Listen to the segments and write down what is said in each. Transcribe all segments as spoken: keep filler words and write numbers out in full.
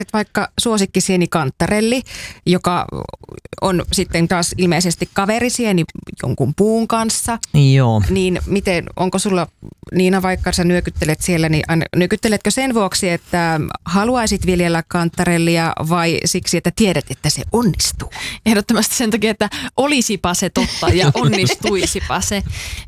Vaikka suosikkisieni kantarelli, joka on sitten taas ilmeisesti kaverisieni jonkun puun kanssa. Joo. Niin miten, onko sulla, Niina, vaikka sä nyökyttelet siellä, niin nyökytteletkö sen vuoksi, että haluaisit viljellä kantarellia vai siksi, että tiedät, että se onnistuu? Ehdottomasti sen takia, että olisipa se totta ja onnistuisipa se.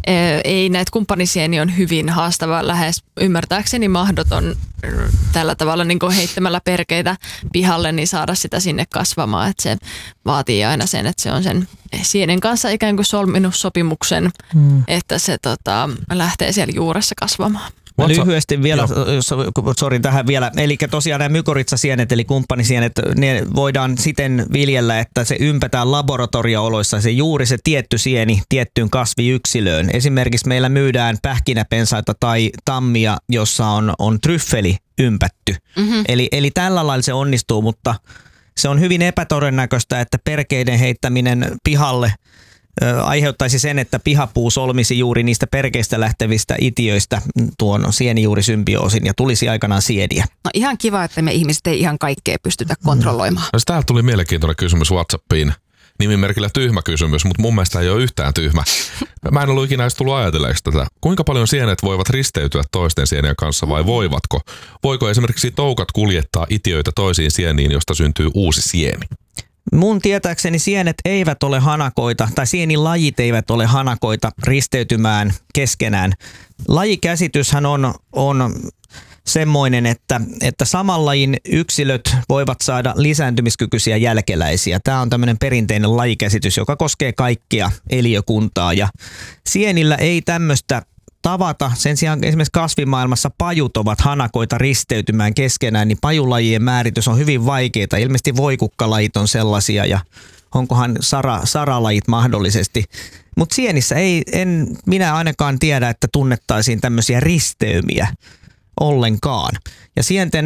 Ei, näitä kumppanisieni on hyvin haastava, lähes ymmärtääkseni mahdoton tällä tavalla niin kuin heittämällä perkeitä pihalle, niin saada sitä sinne kasvamaan. Että se vaatii aina sen, että se on sen sienen kanssa ikään kuin solminut sopimuksen, hmm. että se tota, lähtee siellä juuressa kasvamaan. Lyhyesti vielä, sori tähän vielä, eli tosiaan nämä mykoritsasienet eli kumppanisienet, ne voidaan siten viljellä, että se ympätään laboratorio-oloissa se juuri se tietty sieni tiettyyn kasviyksilöön. Esimerkiksi meillä myydään pähkinäpensaita tai tammia, jossa on, on tryffeli ympätty. Mm-hmm. Eli, eli tällä lailla se onnistuu, mutta se on hyvin epätodennäköistä, että perkeiden heittäminen pihalle aiheuttaisi sen, että pihapuu solmisi juuri niistä perkeistä lähtevistä itiöistä tuon sienijuurisymbioosin ja tulisi aikanaan sieniä. No ihan kiva, että me ihmiset ei ihan kaikkea pystytä kontrolloimaan. No, täältä tuli mielenkiintoinen kysymys WhatsAppiin. Nimimerkillä tyhmä kysymys, mutta mun mielestä ei ole yhtään tyhmä. Mä en ollut ikinä edes tullut ajatelleeksi tätä. Kuinka paljon sienet voivat risteytyä toisten sienien kanssa vai voivatko? Voiko esimerkiksi toukat kuljettaa itiöitä toisiin sieniin, josta syntyy uusi sieni? Mun tietääkseni sienet eivät ole hanakoita, tai sienilajit eivät ole hanakoita risteytymään keskenään. Lajikäsityshän on, on semmoinen, että, että saman lajin yksilöt voivat saada lisääntymiskykyisiä jälkeläisiä. Tämä on tämmöinen perinteinen lajikäsitys, joka koskee kaikkia eliökuntaa. Ja sienillä ei tämmöistä tavata. Sen sijaan esimerkiksi kasvimaailmassa pajut ovat hanakoita risteytymään keskenään, niin pajulajien määritys on hyvin vaikeaa. Ilmeisesti voikukkalajit on sellaisia ja onkohan sara, saralajit mahdollisesti. Mutta sienissä ei, en minä ainakaan tiedä, että tunnettaisiin tämmöisiä risteymiä ollenkaan. Ja sienten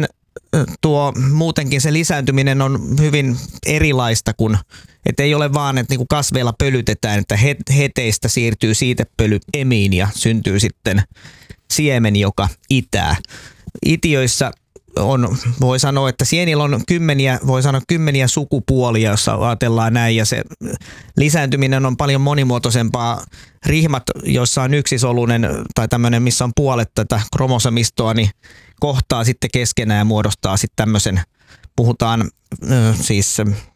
tuo muutenkin se lisääntyminen on hyvin erilaista kuin, että ei ole vaan, että niinku kasveilla pölytetään, että heteistä siirtyy siitepöly emiin ja syntyy sitten siemen, joka itää. Itiöissä on, voi sanoa, että sienillä on kymmeniä, voi sanoa kymmeniä sukupuolia, jossa ajatellaan näin, ja se lisääntyminen on paljon monimuotoisempaa. Rihmat, joissa on yksisolunen tai tämmöinen, missä on puolet tätä kromosomistoa, niin kohtaa sitten keskenään ja muodostaa sitten tämmöisen, puhutaan ö, siis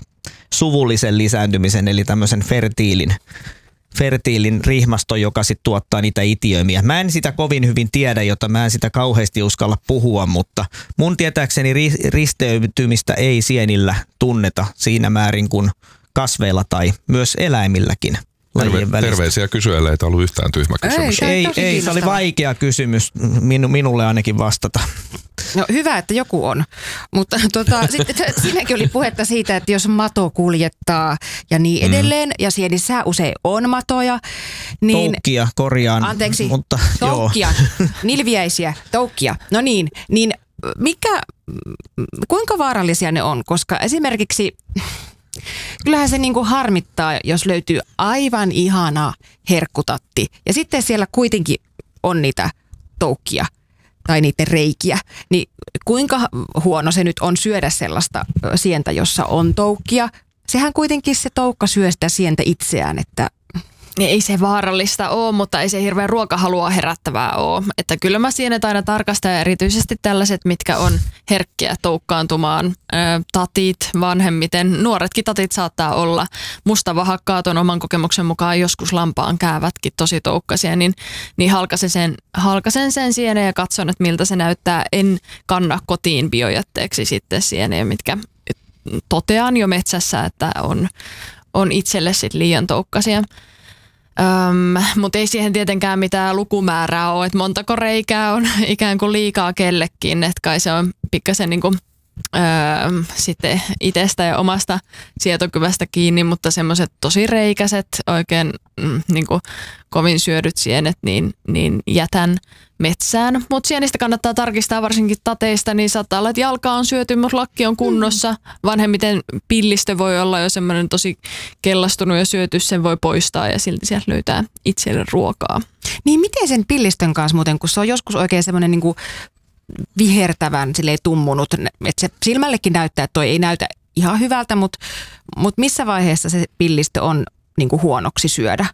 suvullisen lisääntymisen, eli tämmöisen fertiilin, fertiilin rihmaston, joka sitten tuottaa niitä itiöimiä. Mä en sitä kovin hyvin tiedä, jota mä en sitä kauheasti uskalla puhua, mutta mun tietääkseni ri- risteytymistä ei sienillä tunneta siinä määrin kuin kasveilla tai myös eläimilläkin. Terve, terveisiä kysyjälle, ei ollut yhtään tyhmä kysymys. Ei, ei, ei se oli vaikea kysymys minu, minulle ainakin vastata. No hyvä, että joku on, mutta tota, sitten siinäkin oli puhetta siitä, että jos mato kuljettaa ja niin edelleen, mm. ja sienissä usein on matoja, niin... Toukkia, korjaan. Anteeksi, mutta, toukkia, nilviäisiä, toukkia. No niin, niin mikä, kuinka vaarallisia ne on, koska esimerkiksi... Kyllähän se niinku harmittaa, jos löytyy aivan ihana herkkutatti ja sitten siellä kuitenkin on niitä toukkia tai niiden reikiä. Niin kuinka huono se nyt on syödä sellaista sientä, jossa on toukkia? Sehän kuitenkin se toukka syö sitä sientä itseään, että... Ei se vaarallista ole, mutta ei se hirveän ruokahalua herättävää ole. Että kyllä mä sienet aina tarkastan, erityisesti tällaiset, mitkä on herkkiä toukkaantumaan. Ö, tatit vanhemmiten, nuoretkin tatit saattaa olla. Mustavahakkaat on oman kokemuksen mukaan joskus lampaan käävätkin tosi toukkaisia, niin, niin halkasen, sen, halkasen sen sieneen ja katson, että miltä se näyttää. En kanna kotiin biojätteeksi sitten sieneen, mitkä totean jo metsässä, että on, on itselle sit liian toukkasia. Öm, mutta ei siihen tietenkään mitään lukumäärää ole, että montako reikää on ikään kuin liikaa kellekin, että kai se on pikkasen niin kuin, öö, sitten itsestä ja omasta sietokyvästä kiinni, mutta semmoiset tosi reikäiset, oikein mm, niin kuin kovin syödyt sienet, niin, niin jätän metsään. Mutta sienistä kannattaa tarkistaa varsinkin tateista, niin saattaa olla, että jalka on syöty, mutta lakki on kunnossa. Vanhemmiten pillistö voi olla jo semmoinen tosi kellastunut ja syöty, sen voi poistaa ja silti sieltä löytää itselle ruokaa. Niin miten sen pillistön kanssa muuten, kun se on joskus oikein semmoinen niin kuin vihertävän, silleen tummunut, että se silmällekin näyttää, että toi ei näytä ihan hyvältä, mutta, mutta missä vaiheessa se pillistö on niin kuin huonoksi syödä?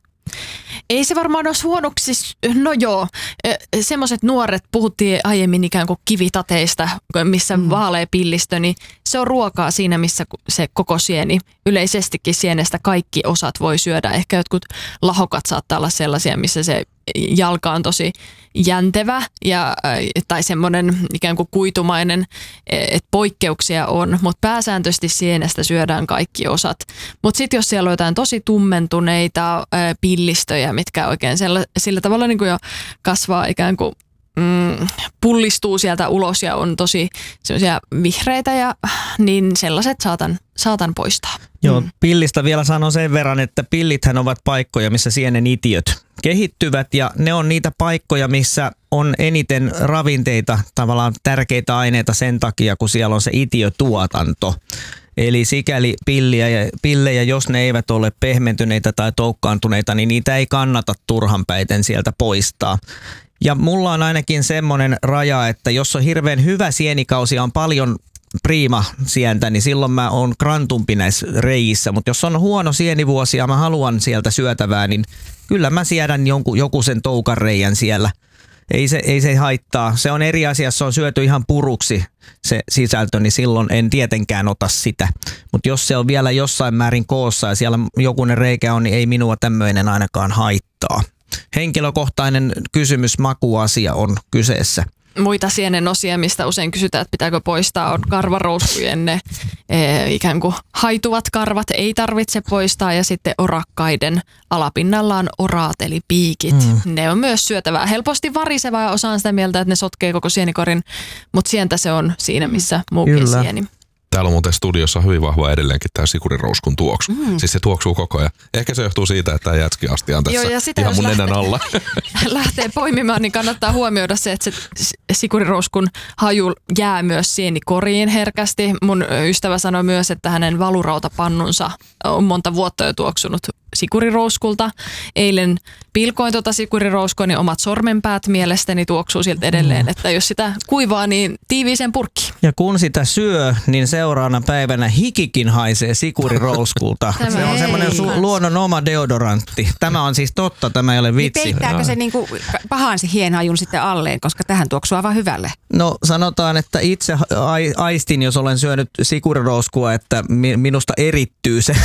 Ei se varmaan olisi huonoksi, no joo, semmoiset nuoret, puhuttiin aiemmin ikään kuin kivitateista, missä mm. vaalea pillistö, niin se on ruokaa siinä, missä se koko sieni, yleisestikin sienestä kaikki osat voi syödä. Ehkä jotkut lahokat saattaa olla sellaisia, missä se jalka on tosi jäntevä ja, tai semmoinen ikään kuin kuitumainen, että poikkeuksia on, mutta pääsääntöisesti sienestä syödään kaikki osat. Mutta sitten jos siellä on jotain tosi tummentuneita pillistöjä, mitkä oikein sillä, sillä tavalla niin kuin jo kasvaa ikään kuin mm, pullistuu sieltä ulos ja on tosi sellaisia vihreitä, ja, niin sellaiset saatan, saatan poistaa. Joo, pillistä vielä sanon sen verran, että pillithän ovat paikkoja, missä sienen itiöt kehittyvät, ja ne on niitä paikkoja, missä on eniten ravinteita, tavallaan tärkeitä aineita sen takia, kun siellä on se itiötuotanto. Eli sikäli pilliä ja, pillejä, jos ne eivät ole pehmentyneitä tai toukkaantuneita, niin niitä ei kannata turhanpäiten sieltä poistaa. Ja mulla on ainakin semmoinen raja, että jos on hirveän hyvä sienikausi ja on paljon priima sientä, niin silloin mä oon krantumpi näissä reiissä. Mutta jos on huono sienivuosi ja mä haluan sieltä syötävää, niin kyllä mä siedän jonkun, joku sen toukan reijän siellä. Ei se, ei se haittaa. Se on eri asia, jos se on syöty ihan puruksi se sisältö, niin silloin en tietenkään ota sitä. Mutta jos se on vielä jossain määrin koossa ja siellä jokunen reikä on, niin ei minua tämmöinen ainakaan haittaa. Henkilökohtainen kysymys, makuasia on kyseessä. Muita sienen osia, mistä usein kysytään, että pitääkö poistaa, on karvarouskujen ne e, ikään kuin haituvat karvat, ei tarvitse poistaa, ja sitten orakkaiden alapinnallaan oraat eli piikit. Mm. Ne on myös syötävää. Helposti varisevaa, ja osaan sitä mieltä, että ne sotkee koko sienikorin, mutta sientä se on siinä, missä muukin Kyllä. sieni. Täällä on muuten studiossa hyvin vahva edelleenkin tämä sikurirouskun tuoksu. Mm. Siis se tuoksuu koko ajan. Ehkä se johtuu siitä, että tämä jätskiasti on tässä Joo, ja sitä, ihan mun nenän alla. Lähtee poimimaan, niin kannattaa huomioida se, että se sikurirouskun haju jää myös sienikoriin herkästi. Mun ystävä sanoi myös, että hänen valurautapannunsa on monta vuotta jo tuoksunut sikurirouskulta. Eilen pilkoin tuota sikurirouskua, niin omat sormenpäät mielestäni tuoksuu siltä edelleen, mm. että jos sitä kuivaa, niin tiiviiseen purkkiin. Ja kun sitä syö, niin seuraavana päivänä hikikin haisee sikurirouskulta. Se on semmoinen su- luonnon oma deodorantti. Tämä on siis totta, tämä ei ole vitsi. Niin peittääkö se niinku pahan se hienhajun sitten alleen, koska tähän tuoksuu aivan hyvälle? No sanotaan, että itse aistin, jos olen syönyt sikurirouskua, että minusta erittyy se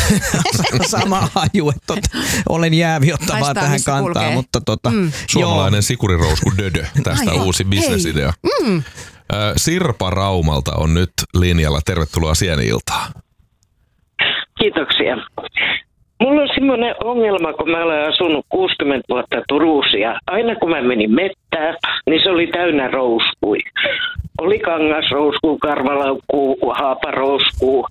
sama haju, että olen jääviottavaa tähän kantaa. Mutta tota, mm. Suomalainen sikurirousku dödö, tästä Ai uusi bisnesidea. Mm. Sirpa Raumalta on nyt linjalla. Tervetuloa Sieni-iltaan. Kiitoksia. Mulla on semmoinen ongelma, kun mä olen asunut kuusikymmentä vuotta Turussa, ja aina kun mä menin mettään, niin se oli täynnä rouskui. Oli kangasrouskuu, karvalaukkuu, haaparouskuu,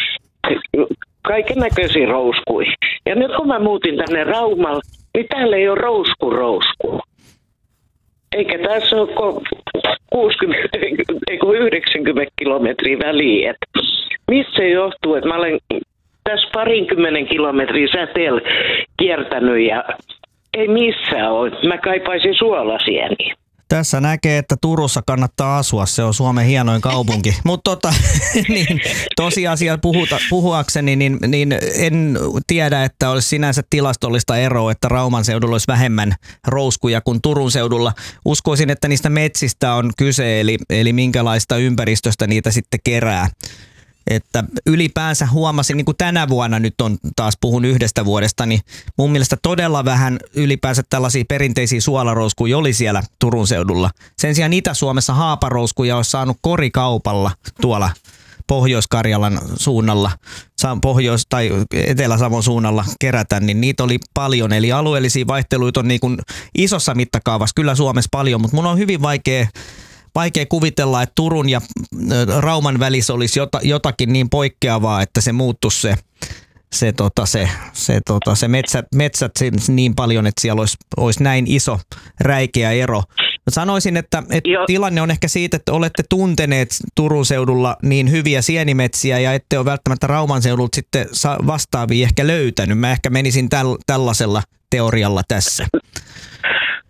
kaiken näköisiä rouskui. Ja nyt kun mä muutin tänne Raumalle, niin täällä ei ole rouskurouskuu. Eikä tässä ole kuusikymmentä, yhdeksänkymmentä kilometriä väliä. Et mistä se johtuu, että mä olen tässä parinkymmenen kilometriä säteellä kiertänyt ja ei missään ole. Mä kaipaisin suolasieniä. Tässä näkee, että Turussa kannattaa asua. Se on Suomen hienoin kaupunki. Mutta tota, niin, tosiasia puhuta, puhuakseni, niin, niin en tiedä, että olisi sinänsä tilastollista eroa, että Rauman seudulla olisi vähemmän rouskuja kuin Turun seudulla. Uskoisin, että niistä metsistä on kyse, eli, eli minkälaista ympäristöstä niitä sitten kerää. Että ylipäänsä huomasin, niin kuin tänä vuonna nyt on taas puhun yhdestä vuodesta, niin mun mielestä todella vähän ylipäänsä tällaisia perinteisiä suolarouskuja oli siellä Turun seudulla. Sen sijaan Itä-Suomessa haaparouskuja olisi saanut korikaupalla tuolla Pohjois-Karjalan suunnalla, Pohjois- tai Etelä-Savon suunnalla kerätä, niin niitä oli paljon. Eli alueellisia vaihteluita on niin kuin isossa mittakaavassa kyllä Suomessa paljon, mutta mun on hyvin vaikea Vaikea kuvitella, että Turun ja Rauman välissä olisi jotakin niin poikkeavaa, että se muuttuisi se, se, tota, se, se, tota, se metsät, metsät niin paljon, että siellä olisi, olisi näin iso räikeä ero. Mä sanoisin, että, että tilanne on ehkä siitä, että olette tunteneet Turun seudulla niin hyviä sienimetsiä ja ette ole välttämättä Rauman seudulta sitten vastaavia ehkä löytänyt. Mä ehkä menisin täl, tällaisella teorialla tässä.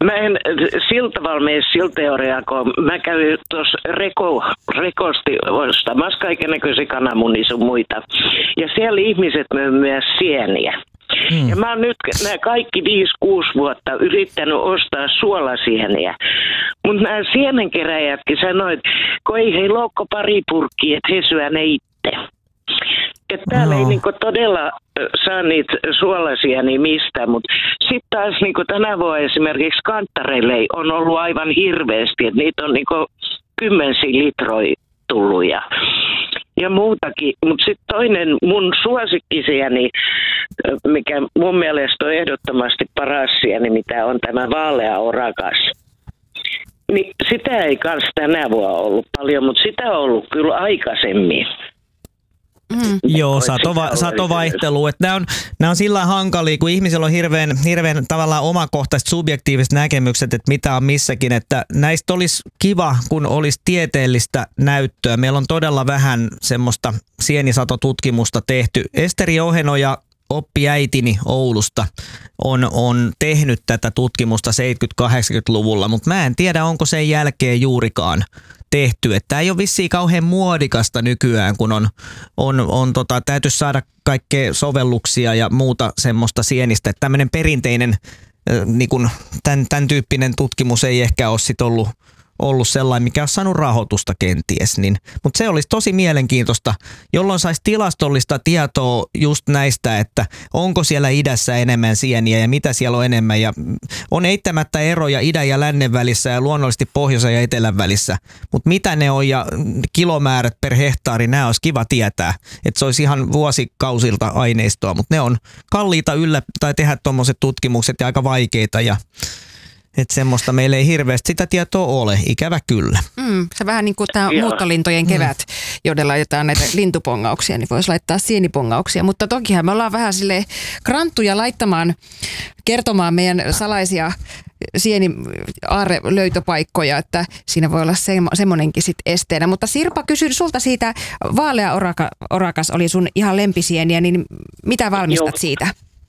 Mä en sillä tavalla mene sillä teoriaa, kun mä kävin tuossa reko, rekosti ostamassa kaikennäköisiä kananmunia sun muita. Ja siellä ihmiset myy myös sieniä. Hmm. Ja mä oon nyt nämä kaikki viisi kuusi vuotta yrittänyt ostaa suolasieniä. Mutta nämä sienenkeräjätkin sanoivat, että kun ei heillä ole pari purkkia, että he syö ne itse. Että täällä no. ei niinku todella saa niitä suolasieniä mistään, mutta sitten taas niinku tänä vuonna esimerkiksi kanttareille on ollut aivan hirveästi, että niitä on niinku kymmensiä litroja tullut ja, ja muutakin. Mutta sitten toinen mun suosikkisieni, mikä mun mielestä on ehdottomasti paras sieni, mitä on tämä vaalea orakas. Niin sitä ei kans tänä vuonna ollut paljon, mutta sitä on ollut kyllä aikaisemmin. Mm. Joo, satova, satovaihtelu. Nämä on, nämä on sillä hankalia, kun ihmisillä on hirveän, hirveän tavallaan omakohtaiset subjektiiviset näkemykset, että mitä on missäkin. Että näistä olisi kiva, kun olisi tieteellistä näyttöä. Meillä on todella vähän semmoista sienisatotutkimusta tehty. Esteri Ohenoja, oppiäitini Oulusta, on, on tehnyt tätä tutkimusta seitsemänkymmentä-kahdeksankymmentäluvulla, mutta mä en tiedä, onko sen jälkeen juurikaan tehty. Että ei ole vissiin kauhean muodikasta nykyään, kun on, on, on tota, täytyisi saada kaikkea sovelluksia ja muuta semmoista sienistä. Että tämmöinen perinteinen äh, niin kun tämän, tämän tyyppinen tutkimus ei ehkä ole sit ollut, ollut sellainen, mikä olisi saanut rahoitusta kenties. Niin, mutta se olisi tosi mielenkiintoista, jolloin saisi tilastollista tietoa just näistä, että onko siellä idässä enemmän sieniä ja mitä siellä on enemmän. Ja on eittämättä eroja idän ja lännen välissä ja luonnollisesti pohjoisen ja etelän välissä. Mutta mitä ne on ja kilomäärät per hehtaari, nämä olisi kiva tietää. Että se olisi ihan vuosikausilta aineistoa, mutta ne on kalliita yllä tai tehdä tuommoiset tutkimukset ja aika vaikeita ja että semmoista meillä ei hirveästi sitä tietoa ole, ikävä kyllä. Mm, se vähän niin kuin tämä muuttolintojen kevät, mm. joiden laitetaan näitä lintupongauksia, niin voisi laittaa sienipongauksia. Mutta tokihan me ollaan vähän silleen kranttuja laittamaan, kertomaan meidän salaisia sieni-aarrelöytöpaikkoja, että siinä voi olla se, semmoinenkin sitten esteenä. Mutta Sirpa, kysyin sulta siitä, vaalea oraka, orakas oli sun ihan lempisieniä, niin mitä valmistat Joo. siitä?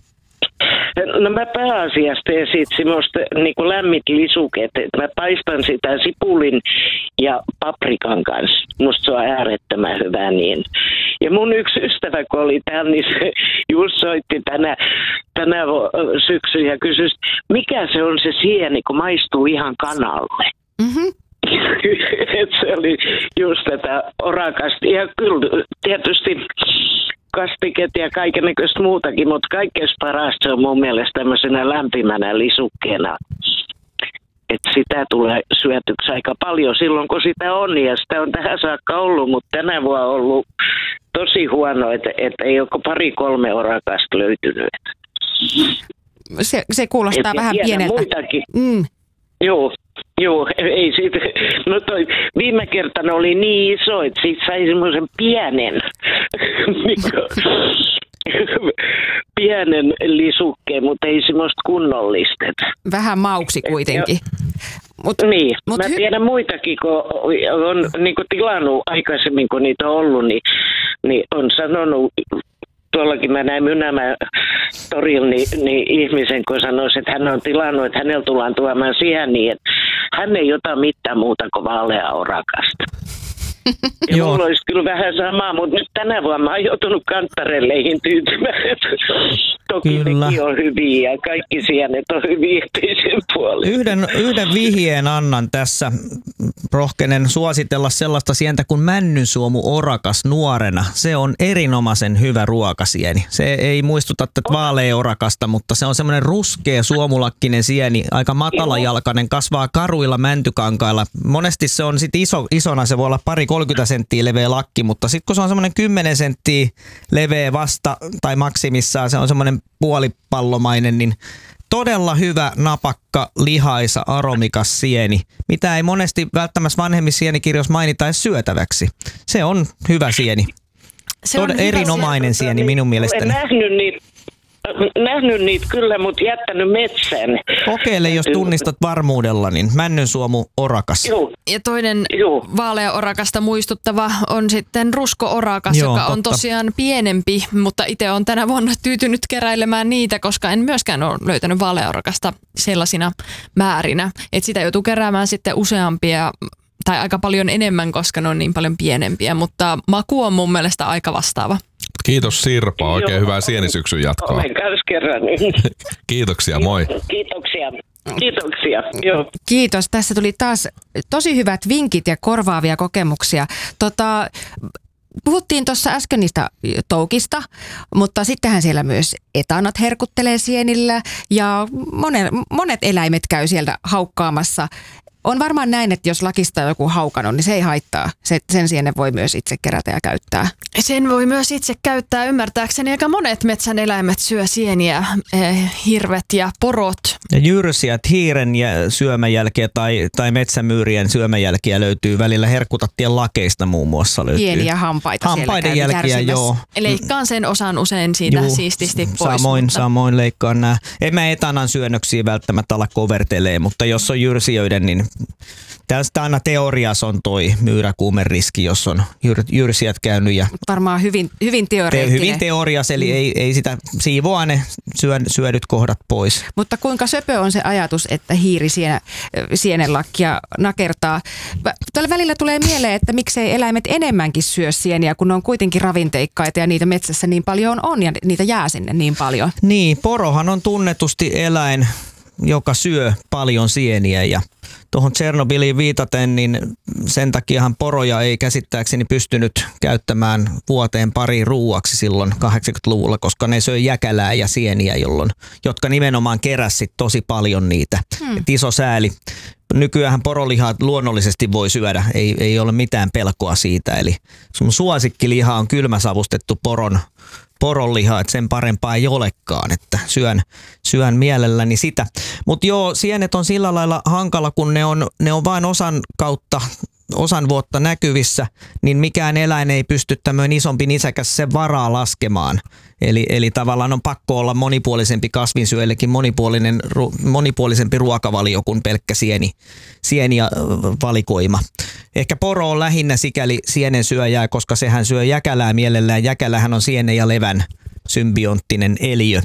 No mä pääasiassa teen siitä semmoista niin kuin lämmit lisuket, että mä paistan sitä sipulin ja paprikan kanssa. Musta se on äärettömän hyvä niin. Ja mun yksi ystävä, kun oli täällä, niin se just soitti tänä, tänä syksyn ja kysyi, mikä se on se sieni, kun maistuu ihan kanalle. Mm-hmm. Että se oli just tätä orakasta. Ja kyllä tietysti kastiket ja kaikennäköistä muutakin, mutta kaikkein parasta se on mun mielestä tämmöisenä lämpimänä lisukkeena. Että sitä tulee syötyksi aika paljon silloin, kun sitä on, ja sitä on tähän saakka ollut, mutta tänä vuonna on ollut tosi huono, että, että ei ole pari-kolme orakasta löytynyt. Se, se kuulostaa et vähän pieneltä. Muitakin. Mm. Joo. Joo, ei siitä. No toi viime kertana oli niin iso, että siitä sai semmoisen pienen, pienen lisukkeen, mutta ei semmoista kunnollista. Vähän mauksi kuitenkin. Mut, niin, mut mä hy- tiedän muitakin, kun on niin kun tilannut aikaisemmin, kun niitä on ollut, niin, niin on sanonut, tuollakin mä näin Mynämään torilla niin, niin ihmisen, kun sanoisi, että hän on tilannut, että hänellä tullaan tuomaan sieniä, että hän ei ota mitään muuta kuin vaaleaa orakasta. Ja Joo. mulla olisi kyllä vähän samaa, mutta nyt tänä vuonna mä oon joutunut kanttareihin tyytymään. Toki kyllä. Nekin on hyviä ja kaikki sienet on hyviä, ettei sen puolesta. Yhden, yhden vihjeen annan tässä. Rohkenen suositella sellaista sientä kuin männynsuomu orakas nuorena. Se on erinomaisen hyvä ruokasieni. Se ei muistuta tätä vaalea orakasta, mutta se on semmoinen ruskea suomulakkinen sieni, aika matalajalkainen, kasvaa karuilla mäntykankailla. Monesti se on sitten iso, isona, se voi olla pari kolmekymmentä senttiä leveä lakki, mutta sitten kun se on semmoinen kymmenen senttiä leveä vasta tai maksimissaan, se on semmoinen puolipallomainen, niin todella hyvä, napakka, lihaisa, aromikas sieni, mitä ei monesti välttämättä vanhemmissa sienikirjoissa mainita edes syötäväksi. Se on hyvä sieni. Se on Tod- erinomainen sieni minun mielestäni. En nähnyt niitä. nähnyt niitä kyllä, mutta jättänyt metsään. Kokeile, jos tunnistat varmuudella, niin männynsuomu orakas. Joo. Ja toinen Joo. vaalea orakasta muistuttava on sitten rusko-orakas, Joo, joka on totta. tosiaan pienempi, mutta itse olen tänä vuonna tyytynyt keräilemään niitä, koska en myöskään ole löytänyt vaalea orakasta sellaisina määrinä. Että sitä joutuu keräämään sitten useampia tai aika paljon enemmän, koska ne on niin paljon pienempiä, mutta maku on mun mielestä aika vastaava. Kiitos Sirpa, oikein Joo. hyvää sienisyksyn jatkoa. Olen kans kerran. Kiitoksia, moi. Kiitoksia. Kiitoksia. Joo. Kiitos. Tässä tuli taas tosi hyvät vinkit ja korvaavia kokemuksia. Tota, puhuttiin tuossa äsken niistä toukista, mutta sittenhän siellä myös etanat herkuttelee sienillä ja monet, monet eläimet käy sieltä haukkaamassa. On varmaan näin, että jos lakista on joku haukannut, niin se ei haittaa. Se, sen sienen voi myös itse kerätä ja käyttää. Sen voi myös itse käyttää ymmärtääkseni. Aika monet metsän eläimet syö sieniä, eh, hirvet ja porot. Ja jyrsijät, hiiren ja syömäjälkiä tai, tai metsämyyrien syömäjälkiä löytyy välillä herkkutattien lakeista muun muassa. Löytyy. Pieniä hampaita Hampaiden siellä käy jälkiä, kärsimässä. joo. Leikkaan sen osan usein siitä Juu, siististi pois. Samoin, mutta... samoin leikkaan nämä. En mä etanan syönnöksiä välttämättä ala kovertelee, mutta jos on jyrsijöiden, niin tästä aina teoriassa on toi myyräkuumen riski, jos on jyr, jyrsijät käynyt. Ja Varmaan hyvin, hyvin te, teoreettinen. hyvin teoriassa, eli ei, ei sitä siivoa ne syön, syödyt kohdat pois. Mutta kuinka söpö on se ajatus, että hiiri sienä, sienenlakkia nakertaa. Tällä välillä tulee mieleen, että miksei eläimet enemmänkin syö sieniä, kun ne on kuitenkin ravinteikkaita ja niitä metsässä niin paljon on ja niitä jää sinne niin paljon. Niin, porohan on tunnetusti eläin, joka syö paljon sieniä ja tuohon Tsernobyliin viitaten, niin sen takiahan poroja ei käsittääkseni pystynyt käyttämään vuoteen pari ruuaksi silloin kahdeksankymmentäluvulla, koska ne söi jäkälää ja sieniä, jolloin, jotka nimenomaan keräsi tosi paljon niitä. Hmm. Et iso sääli. Nykyään porolihaa luonnollisesti voi syödä, ei, ei ole mitään pelkoa siitä. Eli sun suosikkiliha on kylmäsavustettu poron poronliha, että sen parempaa ei olekaan, että syön, syön mielelläni sitä. Mutta joo, sienet on sillä lailla hankala, kun ne on, ne on vain osan kautta, osan vuotta näkyvissä, niin mikään eläin ei pysty tämmöinen isompi nisäkäs sen varaa laskemaan. Eli, eli tavallaan on pakko olla monipuolisempi kasvinsyöjillekin monipuolinen, monipuolisempi ruokavalio kuin pelkkä sieni, sieni ja valikoima. Ehkä poro on lähinnä sikäli sienen syöjää, koska sehän syö jäkälää mielellään. Jäkälähän on sienen ja levän symbioottinen eliö.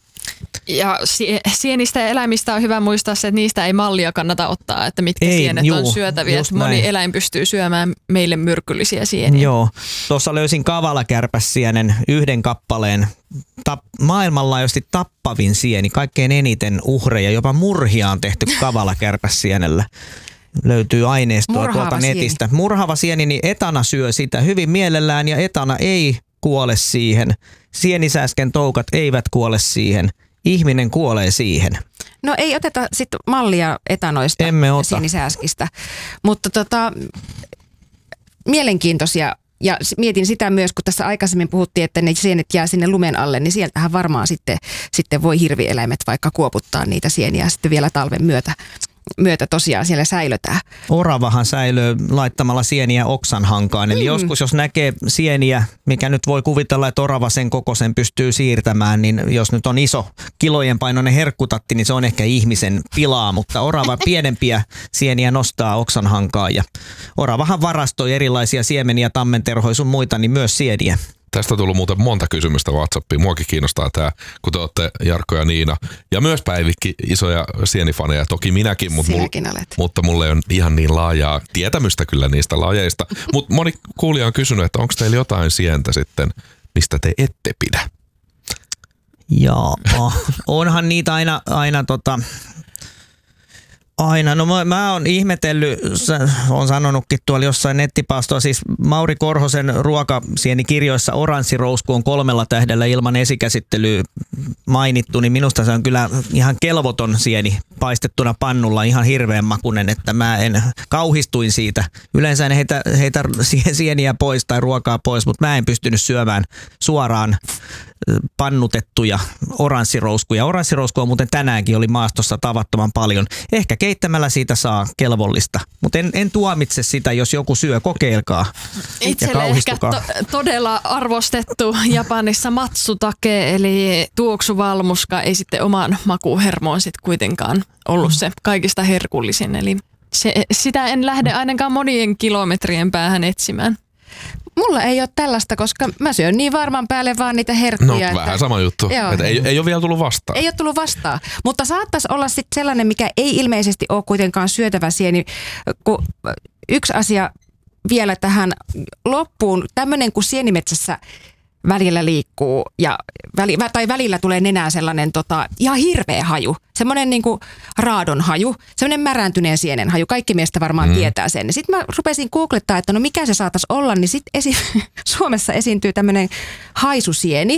Ja sienistä ja eläimistä on hyvä muistaa se, että niistä ei mallia kannata ottaa, että mitkä ei, sienet juu, on syötäviä. Että moni näin. eläin pystyy syömään meille myrkyllisiä sieniä. Joo, tuossa löysin kavalakärpäsienen yhden kappaleen. Tap- maailmanlaajuisesti tappavin sieni, kaikkein eniten uhreja, jopa murhia on tehty kavalakärpäsienellä. Löytyy aineistoa Murhaava tuolta netistä. sieni. Murhaava sieni, niin etana syö sitä hyvin mielellään ja etana ei kuole siihen. Sienisääsken toukat eivät kuole siihen. Ihminen kuolee siihen. No ei oteta sitten mallia etanoista, Emme ota. sienisääskistä, mutta tota, mielenkiintoisia. Ja mietin sitä myös, kun tässä aikaisemmin puhuttiin, että ne sienet jää sinne lumen alle, niin sieltähän varmaan sitten, sitten voi hirvieläimet vaikka kuoputtaa niitä sieniä sitten vielä talven myötä. myötä tosiaan siellä säilötään. Oravahan säilyy laittamalla sieniä oksanhankaan. Eli mm. joskus jos näkee sieniä, mikä nyt voi kuvitella, että orava sen kokoisen pystyy siirtämään, niin jos nyt on iso kilojen painoinen herkkutatti, niin se on ehkä ihmisen pilaa, mutta orava pienempiä sieniä nostaa oksanhankaan. Ja oravahan varastoi erilaisia siemeniä, tammenterhoja sun muita, niin myös sieniä. Tästä on tullut muuten monta kysymystä WhatsAppiin. Muakin kiinnostaa tämä, kun te olette Jarkko ja Niina. Ja myös Päivikki isoja sienifaneja, toki minäkin, mutta, mul, mutta mulla ei ole ihan niin laajaa tietämystä kyllä niistä lajeista. Mutta moni kuulija on kysynyt, että onko teillä jotain sientä sitten, mistä te ette pidä? Joo, onhan niitä aina, aina tota... Aina. No mä, mä oon ihmetellyt, on sanonutkin tuolla jossain nettipaastoa, siis Mauri Korhosen ruokasienikirjoissa oranssirousku on kolmella tähdellä ilman esikäsittelyä mainittu, niin minusta se on kyllä ihan kelvoton sieni paistettuna pannulla, ihan hirveän makunen, että mä en kauhistuin siitä. Yleensä en heitä, heitä sieniä pois tai ruokaa pois, mutta mä en pystynyt syömään suoraan pannutettuja oranssirouskuja. Oranssirousku on muuten tänäänkin oli maastossa tavattoman paljon. Ehkä keittämällä siitä saa kelvollista, mutta en, en tuomitse sitä, jos joku syö. Kokeilkaa Itselle ehkä to- todella arvostettu Japanissa matsutake, eli tuoksuvalmuska ei sitten omaan makuhermoon sit kuitenkaan ollut se kaikista herkullisin. Eli se, sitä en lähde ainakaan monien kilometrien päähän etsimään. Mulla ei ole tällaista, koska mä syön niin varman päälle vaan niitä herkkuja. No että, vähän sama juttu, että ei, ei ole vielä tullut vastaan. Ei ole tullut vastaan, mutta saattaisi olla sitten sellainen, mikä ei ilmeisesti ole kuitenkaan syötävä sieni. Kun yksi asia vielä tähän loppuun, tämmöinen kuin sienimetsässä välillä liikkuu ja väli, tai välillä tulee nenään sellainen tota, ihan hirveä haju. Semmoinen niinku raadon haju, semmoinen märääntyneen sienen haju. Kaikki meistä varmaan mm. tietää sen. Sitten mä rupesin googlettaa, että no mikä se saattaisi olla, niin sitten esi- Suomessa esiintyy tämmöinen haisusieni,